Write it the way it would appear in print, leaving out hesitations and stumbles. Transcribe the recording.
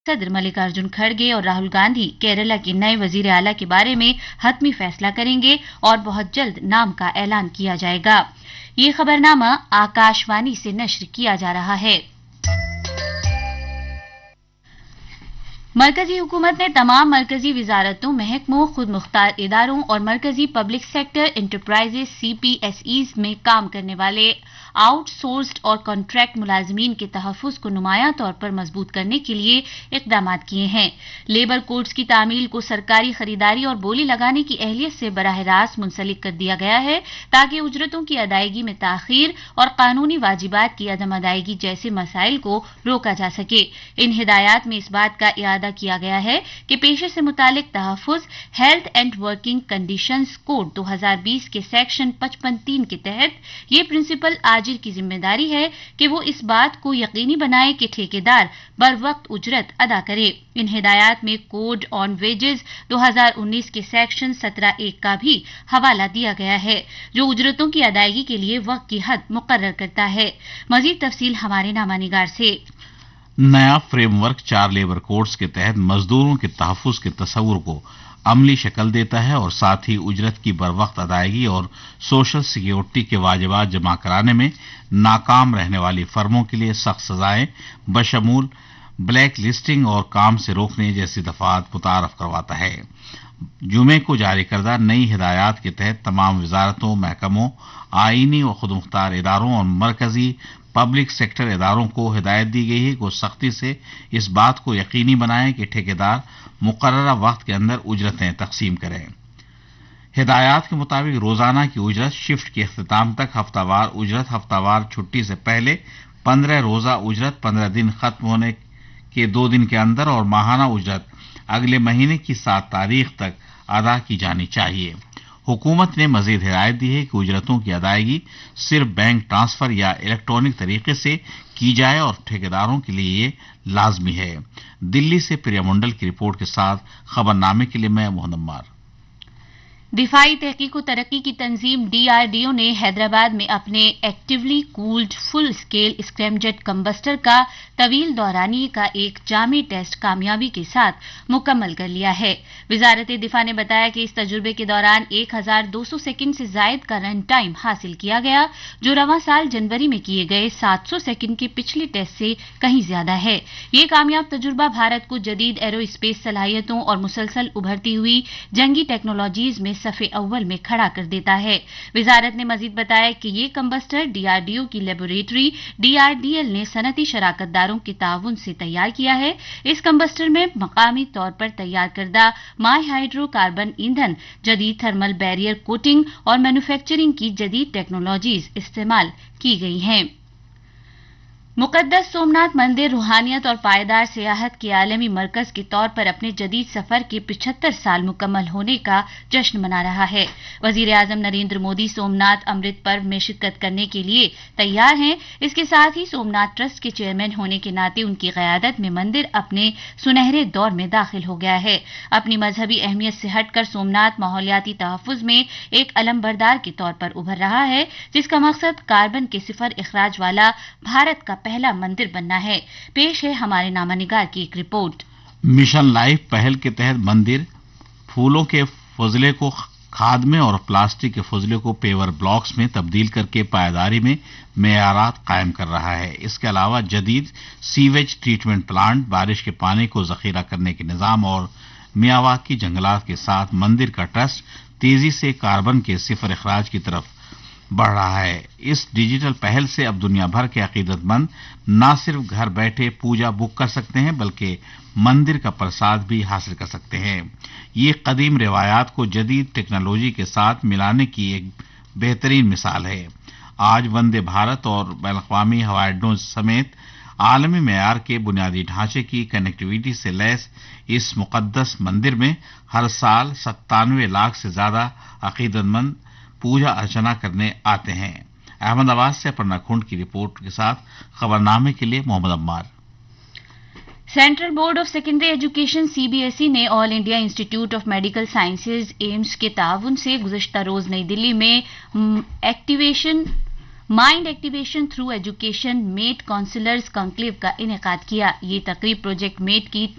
सदर मल्लिकार्जुन खड़गे और राहुल गांधी केरला के नए वजीर आला के बारे में हतमी फैसला करेंगे और बहुत जल्द नाम का ऐलान किया जाएगा। ये खबरनामा आकाशवाणी से नश्र किया जा रहा है। मरकजी हुकूमत ने तमाम मरकजी वजारतों, महकमों, खुद मुख्तार इदारों और मरकजी पब्लिक सेक्टर एंटरप्राइजेज CPSEs में काम करने वाले आउटसोर्स्ड और कॉन्ट्रैक्ट मुलाजमीन के तहफ़्फ़ुज़ को नुमायां तौर पर मजबूत करने के लिए इक़दाम किए हैं। लेबर कोड्स की तामील को सरकारी खरीदारी और बोली लगाने की अहलियत से बराह रास्त मुंसलिक कर दिया गया है ताकि उजरतों की अदायगी में ताख़ीर और कानूनी वाजिबात की अदम अदायगी जैसे मसाइल को रोका जा सके। इन हिदायत में इस बात का इरादा किया गया है कि पेशे से मुतालिक तहफ़्फ़ुज़ health and working conditions code 2020 के सेक्शन 55(3) के तहत ये प्रिंसिपल आजिर की जिम्मेदारी है कि वो इस बात को यकीनी बनाए कि ठेकेदार बर वक्त उजरत अदा करे। इन हिदायत में कोड ऑन वेजेस 2019 के सेक्शन 17(1) का भी हवाला दिया गया है जो उजरतों की अदायगी के लिए वक्त की हद मुकर्रर करता है। मजीद तफसील हमारे नामानिगार से। नया फ्रेमवर्क 4 लेबर कोड्स के तहत मजदूरों के तहफ़्फ़ुज़ के तस्वुर को अमली शक्ल देता है और साथ ही उजरत की बरवक्त अदायगी और सोशल सिक्योरिटी के वाजिबात जमा कराने में नाकाम रहने वाली फर्मों के लिए सख्त सजाएं बशमूल ब्लैक लिस्टिंग और काम से रोकने जैसी दफात मुतारफ करवाता है। जुमे को जारी करदा नई हिदायत के तहत तमाम वजारतों, महकमों, आईनी और खुद मुख्तार इदारों और मरकजी पब्लिक सेक्टर इदारों को हिदायत दी गई है कि वो सख्ती से इस बात को यकीनी बनाएं कि ठेकेदार मुकर्ररा वक्त के अंदर उजरतें तकसीम करें। हिदायत के मुताबिक रोजाना की उजरत शिफ्ट के अख्तिताम तक, हफ्तावार उजरत हफ्तावार छुट्टी से पहले, 15 रोजा उजरत 15 दिन खत्म होने के 2 दिन के अंदर और माहाना उजरत अगले महीने की 7 तारीख तक अदा की जानी चाहिए। हुकूमत ने मजीद हिदायत दी है कि उजरतों की अदायगी सिर्फ बैंक ट्रांसफर या इलेक्ट्रॉनिक तरीके से की जाए और ठेकेदारों के लिए ये लाजमी है। दिल्ली से प्रिया मंडल की रिपोर्ट के साथ खबरनामे के लिए मैं मोहम्मद अम्मार। दिफाई तहकीक व तरक्की की तंजीम DRDO ने हैदराबाद में अपने actively cooled full scale scramjet combustor का तवील दौरानी का एक जामी टेस्ट कामयाबी के साथ मुकम्मल कर लिया है। वजारत दिफा ने बताया कि इस तजुर्बे के दौरान 1200 सेकंड से जायद का रन टाइम हासिल किया गया जो रवां साल जनवरी में किए गए 700 सेकंड के पिछले टेस्ट से कहीं ज्यादा है। ये कामयाब तजुर्बा भारत को जदीद एरो स्पेस सलाहियतों और मुसलसल उभरती हुई जंगी टेक्नोलॉजीज में सफ़े अव्वल में खड़ा कर देता है। वजारत ने मजीद बताया कि ये कम्बस्टर DRDO की लेबोरेटरी DRDL ने सनती शराकतदारों के ताउन से तैयार किया है। इस कम्बस्टर में मकामी तौर पर तैयार करदा माई हाइड्रोकार्बन ईंधन, जदीद थर्मल बैरियर कोटिंग और मैन्युफैक्चरिंग की जदीद टेक्नोलॉजीज इस्तेमाल की गई हैं। मुकद्दस सोमनाथ मंदिर रूहानियत और पायदार सियाहत के आलमी मरकज के तौर पर अपने जदीद सफर के 75 साल मुकम्मल होने का जश्न मना रहा है। वजीर आजम नरेंद्र मोदी सोमनाथ अमृत पर्व में शिरकत करने के लिए तैयार हैं। इसके साथ ही सोमनाथ ट्रस्ट के चेयरमैन होने के नाते उनकी क़यादत में मंदिर अपने सुनहरे दौर में दाखिल हो गया है। अपनी मजहबी अहमियत से हटकर सोमनाथ माहौलियाती तहफ़्फ़ुज़ में एक अलमबरदार के तौर पर उभर रहा है जिसका मकसद कार्बन के सिफर इखराज वाला भारत का पहला मंदिर बनना है। पेश है हमारे नामानिगार की एक रिपोर्ट। मिशन लाइफ पहल के तहत मंदिर फूलों के फजले को खाद में और प्लास्टिक के फजले को पेवर ब्लॉक्स में तब्दील करके पायदारी में मेयारात कायम कर रहा है। इसके अलावा जदीद सीवेज ट्रीटमेंट प्लांट, बारिश के पानी को जखीरा करने के निजाम और मियावाकी जंगलात के साथ मंदिर का ट्रस्ट तेजी से कार्बन के सिफर इखराज की तरफ बढ़ रहा है। इस डिजिटल पहल से अब दुनिया भर के अकीदतमंद न सिर्फ घर बैठे पूजा बुक कर सकते हैं बल्कि मंदिर का प्रसाद भी हासिल कर सकते हैं। ये कदीम रिवायात को जदीद टेक्नोलॉजी के साथ मिलाने की एक बेहतरीन मिसाल है। आज वंदे भारत और बैनुल-अक़वामी हवाई अड्डों समेत आलमी मेयार के बुनियादी ढांचे की कनेक्टिविटी से लैस इस मुकद्दस मंदिर में हर साल 97 लाख से ज्यादा अकीदतमंद पूजा अर्चना करने आते हैं। अहमदाबाद से अपर्णा खुंड की रिपोर्ट के साथ खबरनामे के लिए Mohammad Ammar. Central board of secondary education CBSE ने all India institute of medical sciences AIIMS के ताउन से गुज़श्ता रोज नई दिल्ली में mind activation through education met counsellors conclave का इनेकाद किया। ये तकरीब प्रोजेक्ट मेट की